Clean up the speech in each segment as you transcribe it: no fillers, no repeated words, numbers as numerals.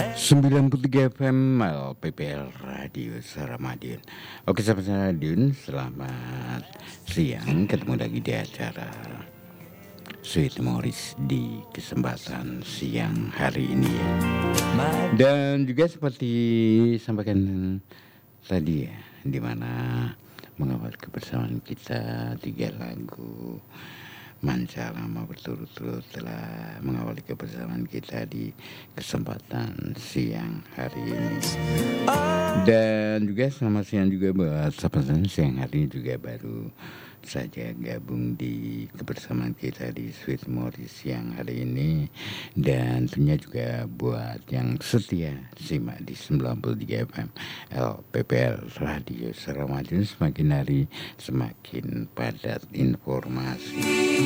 93 FM PPL Radio Suara Madiun. Oke sahabat Madiun, selamat siang. Ketemu lagi di acara Sweet Morris di kesempatan siang hari ini ya. Dan juga seperti sampaikan tadi ya, dimana mengawal kebersamaan kita 3 lagu Manca lama berturut-turut telah mengawali kebersamaan kita di kesempatan siang hari ini. Dan juga selamat siang juga buat sahabat siang hari ini juga baru saja gabung di kebersamaan kita di Sweet Morris siang hari ini. Dan tentunya juga buat yang setia simak di 93 FM PPL Radio Suara Madiun, semakin hari semakin padat informasi.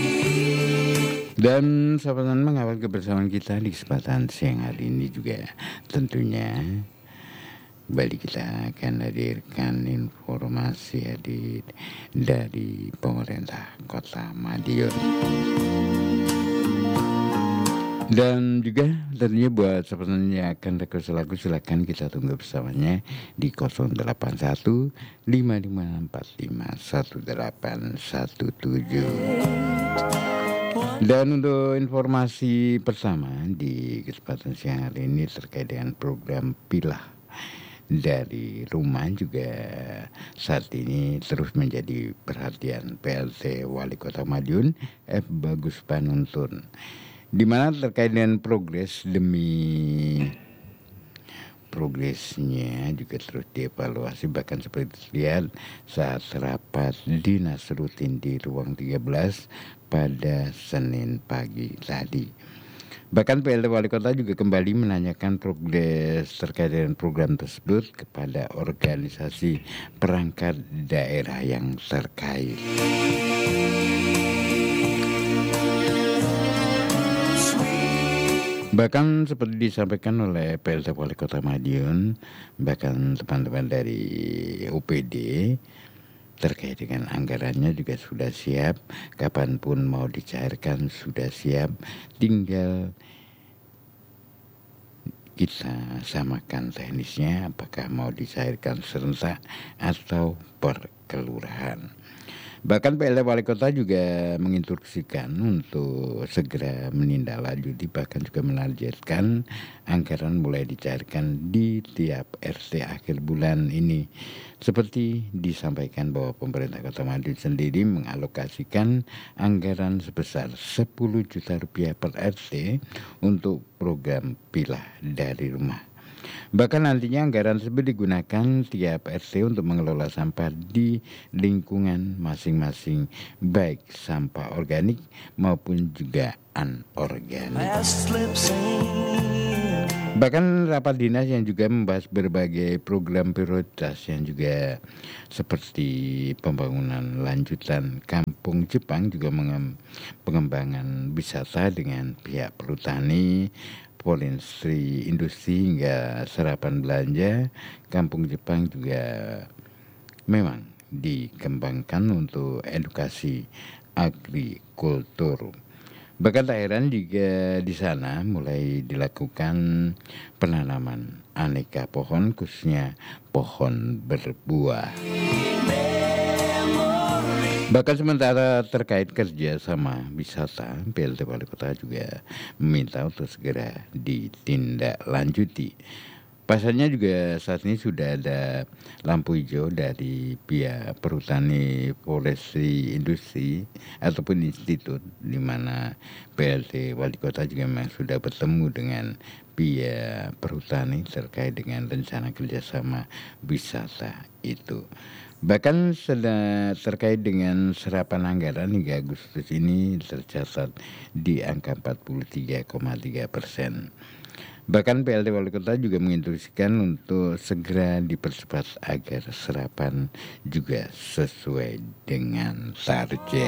Dan sahabat mengawal kebersamaan kita di kesempatan siang hari ini juga tentunya kembali kita akan hadirkan informasi dari pemerintah Kota Madiun. Dan juga tentunya buat sahabat yang akan request lagu, silakan kita tunggu bersamanya di 081 5545 1817. Dan untuk informasi pertama di kesempatan siang hari ini terkait dengan program Pilah dari rumah juga saat ini terus menjadi perhatian PLT Wali Kota Madiun F. Bagus Panuntun, di mana terkait dengan progresnya juga terus dievaluasi. Bahkan seperti terlihat saat rapat dinas rutin di ruang 13 pada Senin pagi tadi. Bahkan PLT Wali Kota juga kembali menanyakan progres terkait dengan program tersebut kepada organisasi perangkat daerah yang terkait. Bahkan seperti disampaikan oleh PLT Wali Kota Madiun, bahkan teman-teman dari UPD terkait dengan anggarannya juga sudah siap, kapanpun mau dicairkan sudah siap, tinggal kita samakan teknisnya apakah mau dicairkan serentak atau per kelurahan. Bahkan PLT Wali Kota juga menginstruksikan untuk segera menindaklanjuti, bahkan juga menargetkan anggaran mulai dicairkan di tiap RT akhir bulan ini. Seperti disampaikan bahwa pemerintah Kota Madiun sendiri mengalokasikan anggaran sebesar 10 juta rupiah per RT untuk program Pilah dari rumah. Bahkan nantinya anggaran tersebut digunakan tiap RT untuk mengelola sampah di lingkungan masing-masing, baik sampah organik maupun juga anorganik. Bahkan rapat dinas yang juga membahas berbagai program prioritas yang juga seperti pembangunan lanjutan Kampung Jepang, juga pengembangan wisata dengan pihak perhutani, polindustri, industri hingga serapan belanja. Kampung Jepang juga memang dikembangkan untuk edukasi agrikultur. Bahkan tak heran juga di sana mulai dilakukan penanaman aneka pohon, khususnya pohon berbuah. Bahkan sementara terkait kerja sama wisata, PLT Wali Kota juga meminta untuk segera ditindaklanjuti. Pasalnya juga saat ini sudah ada lampu hijau dari pihak perhutani, forestry, industri ataupun institut, di mana PLT Wali Kota juga memang sudah bertemu dengan pihak perhutani terkait dengan rencana kerjasama wisata itu. Bahkan terkait dengan serapan anggaran hingga Agustus ini tercatat di angka 43,3%. Bahkan PLT Wali Kota juga menginstruksikan untuk segera dipercepat agar serapan juga sesuai dengan target.